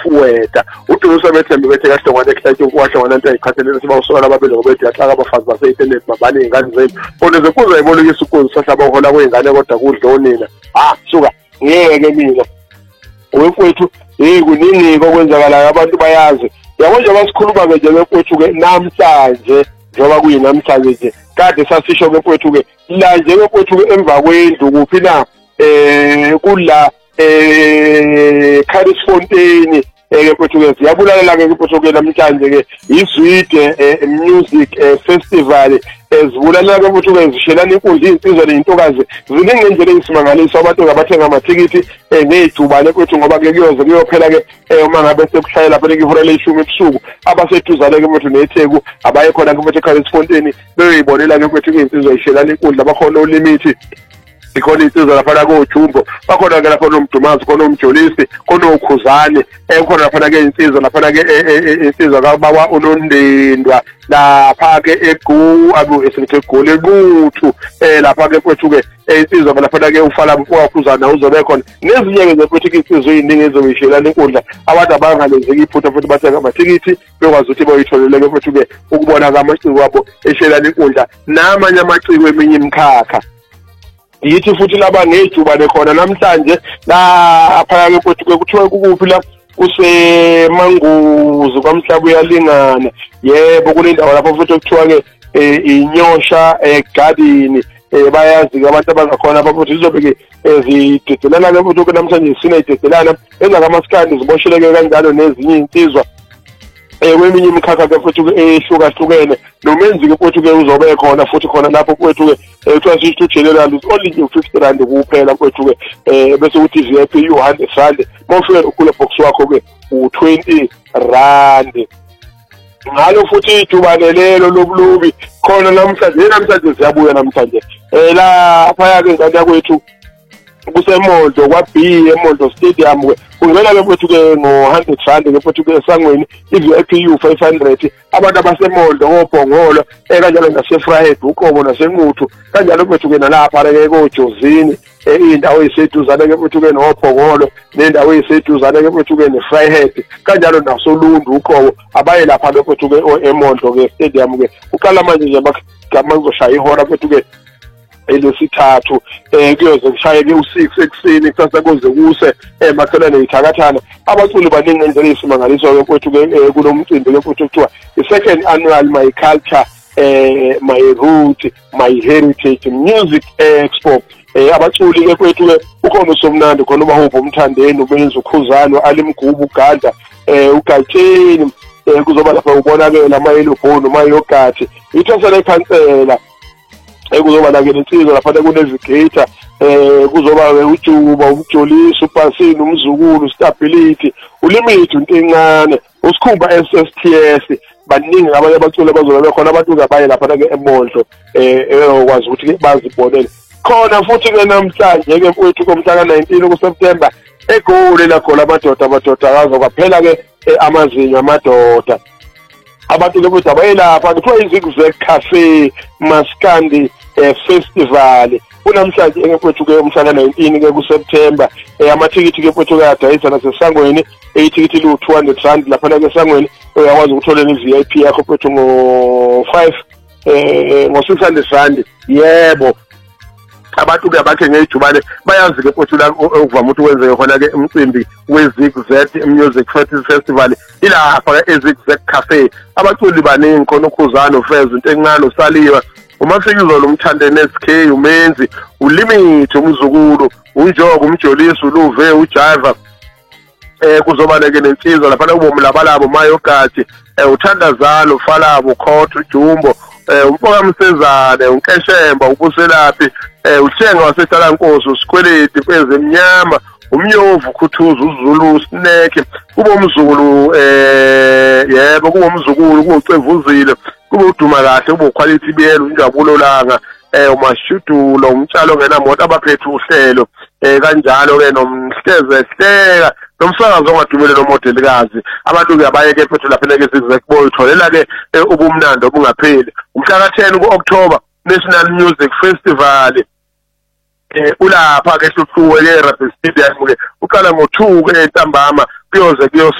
ufuweta uDumiso bethembe bethe kahlongwane ekhaya ukwahlongwana into ayikhathelele sibawusola ababili ngobethi yaxaka abafazi base-internet babane ingane zenu kodwa zekuza ibolekisa ukuze sahlaba uhola kweingane kodwa kudla onina suka ngeke mina wemfowethu kuningi okwenzakalayo abantu bayazi yabo nje basikhuluma ke mfowethu ke namhlanje njoba kuyinamhlanje nje kade sasisho ke mfowethu ke la nje mfowethu ke emva kwendlu kuphi na kula Carisfontein ke mfowethu ke siyabulalela ke mfowethu ke namhlanje ke izwide music festival ezibulalela ke mfowethu ke zishelana inkundla insizwa leintokazi ziningi indlela ezisimangaliso abantu ngabathenga amathikiti ngejubane mfowethu ngoba ke kuyoze kuyophela ke uma ngabe sekushayela phela ke ihora leshumi ebusuku abaseduzane ke mfowethu neTheku abaye khona ke mfowethu Carisfontein beyibonela ke mfowethu ke insizwa ishelana inkundla bakhona olimit ikhona insizwa lapha koJumbo bakhona ke lapha nomdumazi khona umjolisi khona ukhuzane khona lapha ke insizwa lapha ke insizwa kaBaba uNondindwa lapha ke esingithi egoli ekuthu lapha ke mfowethu ke insizwa lapha ke ufala mkwakhuzana uzobe khona nezinye ke mfowethu ke insizwa eziningi ezobishelana inkundla abantu abangalenzeki iphutha futhi bathenga amathikiti bekwazi ukuthi boyitholele ke mfowethu ke ukubona kamaciko wabo eshelana inkundla namanye amaciko eminye imkhakha yithi futhi laba ngejubane khona namhlanje lapha ke mfowethu ke kuthiwa kukuphi la kusemanguzu kwamhlaba uyalingana yebo kulendawo lapho futhi kuthiwa ke inyosha garden bayazi ke abantu abangakhona apha futhi zizobe ke zidedelana ke futhi ke namhlanje sina idedelana enza kamaskandi zibosheleke kanjalo nezinye insizwa kweminye imikhakha ke futhi ehlukahlukene nomenzi ke futhi ke uzobe khona futhi khona lapho futhi ke kuthiwa sithi general is only 50 rand kuphela futhi ke bese uthi VIP u100 rand mawufika ukule box wakho ke u20 rand ngalo futhi ijubane lelo lobulubi khona namhlanje siyabuya namhlanje lapha ke ngane kwethu kuseMondo kwaB eMondo Stadium ke ungena ke mfowethu ke ngo100 rand ke mfowethu ke esangweni iVIP u500 abantu abaseMondo ngobhongolo kanjalo naseFryhead uqobo naseNquthu kanjalo mfowethu ke nalapha ke koJozini indawo eyiseduzane ke mfowethu ke nobhongolo nendawo eyiseduzane ke mfowethu ke neFryhead kanjalo nasolundu uqobo abaye lapha ke mfowethu ke eMondo ke stadium ke uqala manje nje bagama kuzoshaya ihora mfowethu ke elesithathu kuyoze kushaye ke u6 ekseni kusasa kuze kuse makhelane yithakathana abaculi baningi indlela esimangaliso ke mfowethu ke kulomcimbi ke mfowethu kuthiwa i-second annual My Culture My Root My Heritage Music Expo abaculi ke mfowethu ke ukhona uSomnandi khona uBahupho Umthandeni ubenza ukhuzano alimgubu uganda uGatsheni kuzoba lapha ubonakala amayelobhono mayogathi ithosela ikhansela kuzoba la ke insizwa lapha kunevigator kuzoba uJuba umjolisi uPasini umzukulu Stability uLimit into encane usikhumba SSTS baningi abanye abaculi abazoba bekhona abantu ngabaye lapha ke eMondlo ekwazi ukuthi ke bazibonele khona futhi ke namhlanje ke mfowethu komhla ka19 kuSeptember eGoli la khona amadoda akazo kwaphela ke amazinyo amadoda abantu ke abayelapha kuthiwa iZigzag Cafe Maskandi Festival kunamhlanje mfowethu ke umhla ka19 ke kuSeptember amathikiti ke mfowethu ke adayisa nasesangweni ithikiti lu200 rand lapha ke esangweni uyakwazi ukuthola iVIP yakho mfowethu ngo5 ngo600 rand yebo abantu ke abakhe ngejubane bayazi ke mfowethu la ukuvama ukuthi wenzeke khona ke umcimbi weZigzag Music Festival ilapha eZigzag Cafe abaculi baningi khona ukhuzana uFez into encane usaliwa uMafikizolo Umthandeni SK umenzi uLimit umzukulu uNjogo umjolisi uLuve uJiva kuzoba ke nensizwa lapha kubomlabalabo mayogadi uthandazalo ufalabo khotho uJumbo umfoka Msezane uNkeshemba ubuselaphi uthenga wasehlala Nkosi uSikweleti Mfezi Emnyama umnyovu Khuthuza uZulu Snake kuba umzukulu yebo kuba umzukulu kucevuzile kuba uduma kahle kuba uquality biyelo unjabulo langa umashudulo umtshalo ngenamoto abaphethe uhlelo kanjalo ke nomhleze hleka nomsakazo ongadumele nomodelikazi abantu ke abayeke mfethu lapha ke sizekubona utholela ke ubumnandi obungapheli umhla ka10 kuOctober National Music Festival ulapha ke Hluhluwe ke Rugby Stadium ke uqala ngo2 ke entambama kuyoze